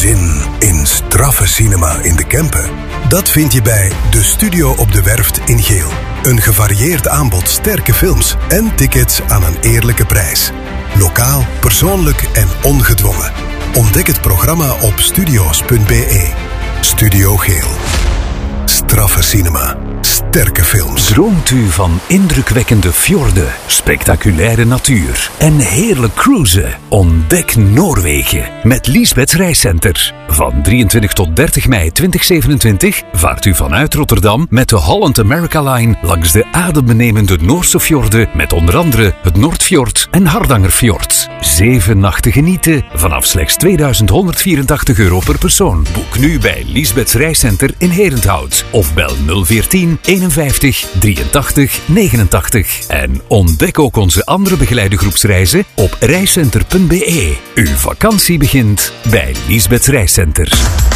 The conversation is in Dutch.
Zin in straffe cinema in de Kempen? Dat vind je bij De Studio op de Werft in Geel. Een gevarieerd aanbod sterke films en tickets aan een eerlijke prijs. Lokaal, persoonlijk en ongedwongen. Ontdek het programma op studio's.be. Studio Geel. Straffe cinema. Sterke films. Droomt u van indrukwekkende fjorden, spectaculaire natuur en heerlijk cruisen? Ontdek Noorwegen met Liesbeth Reiscenter. Van 23 tot 30 mei 2027 vaart u vanuit Rotterdam met de Holland America Line langs de adembenemende Noorse fjorden met onder andere het Noordfjord en Hardangerfjord. 7 nachten genieten vanaf slechts €2184 per persoon. Boek nu bij Liesbeth Reiscenter in Herenthout of bel 014 51 83 89. En ontdek ook onze andere begeleide groepsreizen op reiscenter.be. Uw vakantie begint bij Liesbeth Reiscenter.